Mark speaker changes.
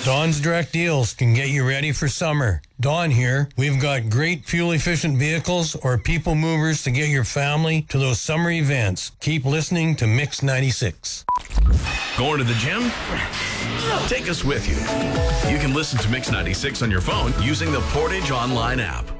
Speaker 1: Don's Direct Deals can get you ready for summer. Don here. We've got great fuel-efficient vehicles or people movers to get your family to those summer events. Keep listening to Mix 96.
Speaker 2: Going to the gym? Take us with you. You can listen to Mix 96 on your phone using the Portage Online app.